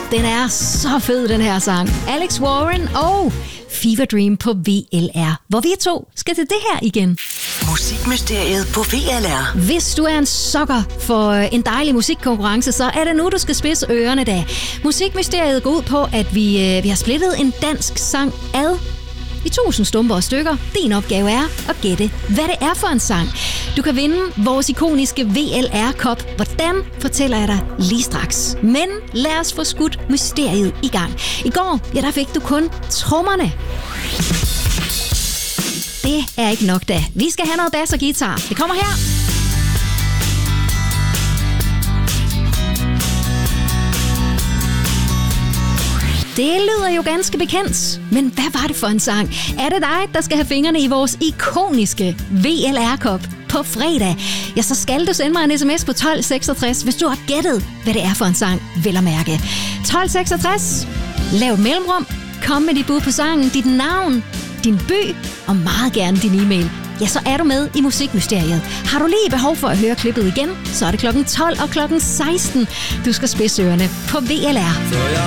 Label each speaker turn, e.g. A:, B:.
A: Den er så fed, den her sang. Alex Warren og Fever Dream på VLR, hvor vi to skal til det her igen.
B: Musikmysteriet på VLR.
A: Hvis du er en sukker for en dejlig musikkonkurrence, så er det nu, du skal spidse ørerne da. Musikmysteriet går ud på, at vi har splittet en dansk sang ad i 1000 stumper og stykker. Din opgave er at gætte, hvad det er for en sang. Du kan vinde vores ikoniske VLR-kop. Hvordan, fortæller jeg dig lige straks. Men lad os få skudt mysteriet i gang. I går, der fik du kun trommerne. Det er ikke nok da. Vi skal have noget bas og guitar. Det kommer her. Det lyder jo ganske bekendt, men hvad var det for en sang? Er det dig, der skal have fingrene i vores ikoniske VLR-kop på fredag? Ja, så skal du sende mig en sms på 1266, hvis du har gættet, hvad det er for en sang, vel at mærke. 1266, lav et mellemrum, kom med dit bud på sangen, dit navn, din by og meget gerne din e-mail. Ja, så er du med i Musikmysteriet. Har du lige behov for at høre klippet igen, så er det klokken 12 og klokken 16. Du skal spidse ørerne på VLR.
C: For jeg